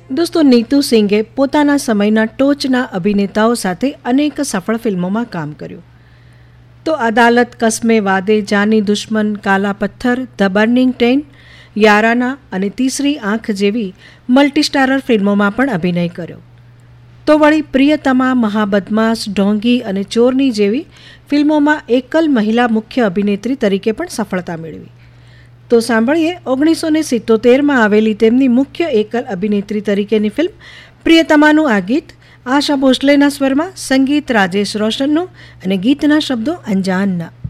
દોસ્તો, નીતુ સિંઘે પોતાના સમયના ટોચના અભિનેતાઓ સાથે અનેક સફળ ફિલ્મોમાં કામ કર્યું. તો અદાલત, કસ્મે વાદે, જાની દુશ્મન, કાલા પથ્થર, ધ બર્નિંગ ટેન, યારાના અને તીસરી આંખ જેવી મલ્ટીસ્ટારર ફિલ્મોમાં પણ અભિનય કર્યો. તો વળી પ્રિયતમા, મહાબદમાશ, ઢોંગી અને ચોરની જેવી ફિલ્મોમાં એકલ મહિલા મુખ્ય અભિનેત્રી તરીકે પણ સફળતા મેળવી. તો સાંભળીએ 1977માં આવેલી તેમની મુખ્ય એકલ અભિનેત્રી તરીકેની ફિલ્મ પ્રિયતમાનું આ ગીત. આશા ભોસલેના સ્વરમાં, સંગીત રાજેશ રોશનનું અને ગીતના શબ્દો અંજાનના.